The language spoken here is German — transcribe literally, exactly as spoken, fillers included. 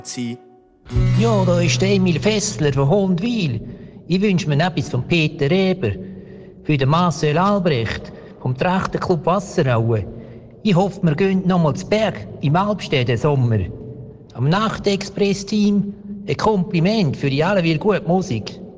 sein. Ja, da ist der Emil Fessler von Hondwil. Ich wünsche mir etwas von Peter Reber. Für den Marcel Albrecht vom Trachterclub Wasseraue. Ich hoffe, wir gehen noch mal zu Berg im Alpstedt Sommer. Am Nachtexpress-Team ein Kompliment für die alle gute Musik.